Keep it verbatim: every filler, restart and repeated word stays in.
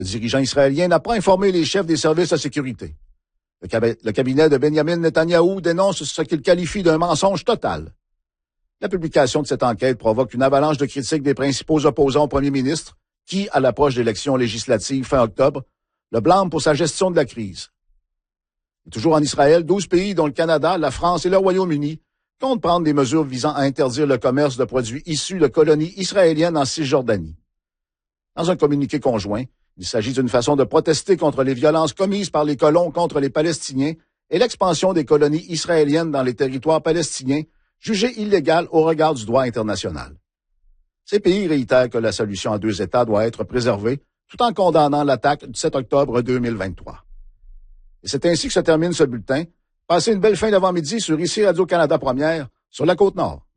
Le dirigeant israélien n'a pas informé les chefs des services de sécurité. Le, cab- le cabinet de Benjamin Netanyahou dénonce ce qu'il qualifie d'un mensonge total. La publication de cette enquête provoque une avalanche de critiques des principaux opposants au premier ministre qui, à l'approche d'élections législatives fin octobre, le blâment pour sa gestion de la crise. Et toujours en Israël, douze pays, dont le Canada, la France et le Royaume-Uni, comptent prendre des mesures visant à interdire le commerce de produits issus de colonies israéliennes en Cisjordanie. Dans un communiqué conjoint, il s'agit d'une façon de protester contre les violences commises par les colons contre les Palestiniens et l'expansion des colonies israéliennes dans les territoires palestiniens, jugées illégales au regard du droit international. Ces pays réitèrent que la solution à deux États doit être préservée, tout en condamnant l'attaque du sept octobre deux mille vingt-trois. Et c'est ainsi que se termine ce bulletin. Passez une belle fin d'avant-midi sur ici Radio-Canada Première, sur la Côte-Nord.